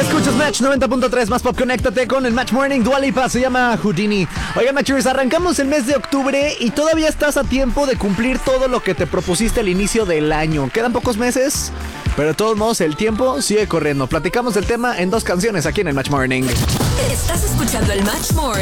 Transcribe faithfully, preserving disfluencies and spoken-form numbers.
Escuchas Match noventa punto tres, más pop, conéctate con el Match Morning. Dua Lipa se llama Houdini. Oigan, Matchers, arrancamos el mes de octubre y todavía estás a tiempo de cumplir todo lo que te propusiste al inicio del año. Quedan pocos meses, pero de todos modos el tiempo sigue corriendo. Platicamos del tema en dos canciones aquí en el Match Morning. Estás escuchando el Match Morning.